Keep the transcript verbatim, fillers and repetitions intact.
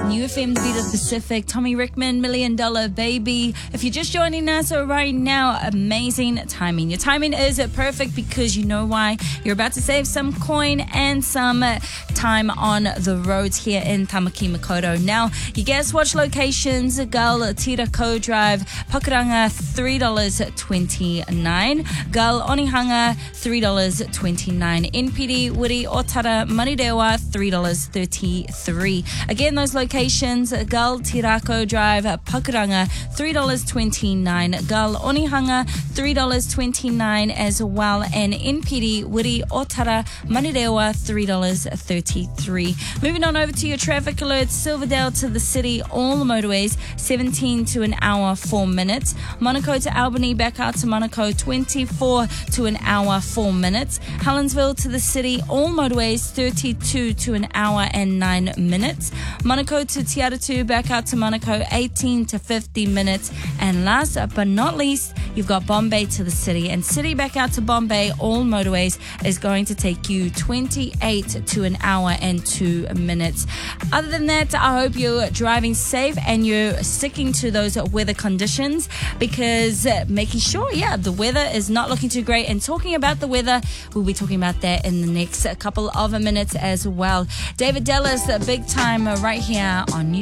New F M, the beat of the Pacific. Tommy Rickman, Million Dollar Baby. If you're just joining us right now, amazing timing. Your timing is perfect because you know why. You're about to save some coin and some time on the roads here in Tamaki Makaurau. Now, you guess which locations? Gal Tirako Drive, Pakuranga, three dollars and twenty-nine cents. Gal Onehunga, three dollars and twenty-nine cents. N P D, Wiri, Otara, Manirewa, three dollars and thirty-three cents. Again, those locations, Gal Tirako Drive, Pakuranga, three dollars and twenty-nine cents. Gal Onehunga, three dollars and twenty-nine cents as well. And N P D, Wiri, Otara, Manirewa, three dollars and thirty-three cents. Moving on over to your traffic alerts. Silverdale to the city, all the motorways, seventeen to an hour, four minutes. Monaco to Albany, back out to Monaco, twenty-four to an hour, four minutes. Helensville to the city, all motorways, thirty-two to an hour and nine minutes. Monaco to Te Aratu, back out to Monaco, eighteen to fifty minutes. And last but not least, you've got Bombay to the city, and city back out to Bombay, all motorways, is going to take you twenty-eight to an hour and two minutes. Other than that, I hope you're driving safe and you're sticking to those weather conditions, because uh, making sure, yeah, the weather is not looking too great. And talking about the weather, we'll be talking about that in the next couple of minutes as well. David Dallas, big time right here on